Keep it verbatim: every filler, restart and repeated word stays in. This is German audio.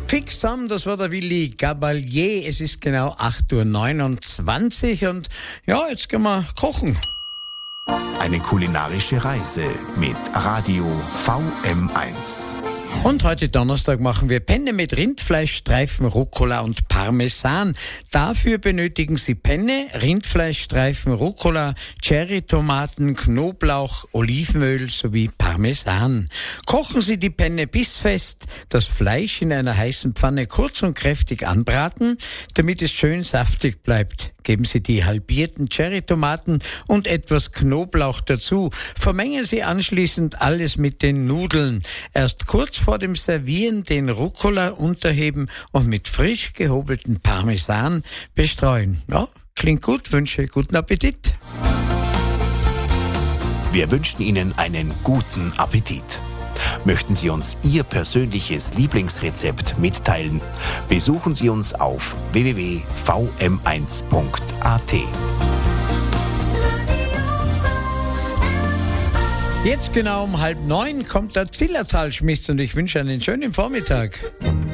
Fix zusammen, das war der Willi Gabalier. Es ist genau acht Uhr neunundzwanzig und ja, jetzt gehen wir kochen. Eine kulinarische Reise mit Radio V M eins. Und heute Donnerstag machen wir Penne mit Rindfleischstreifen, Rucola und Parmesan. Dafür benötigen Sie Penne, Rindfleischstreifen, Rucola, Cherrytomaten, Knoblauch, Olivenöl sowie Parmesan. Kochen Sie die Penne bissfest, das Fleisch in einer heißen Pfanne kurz und kräftig anbraten, damit es schön saftig bleibt. Geben Sie die halbierten Cherrytomaten und etwas Knoblauch dazu. Vermengen Sie anschließend alles mit den Nudeln. Erst kurz vor dem Servieren den Rucola unterheben und mit frisch gehobelten Parmesan bestreuen. Ja, klingt gut, wünsche guten Appetit. Wir wünschen Ihnen einen guten Appetit. Möchten Sie uns Ihr persönliches Lieblingsrezept mitteilen? Besuchen Sie uns auf w w w punkt v m eins punkt a t. Jetzt genau um halb neun kommt der Zillertal-Schmiss und ich wünsche einen schönen Vormittag.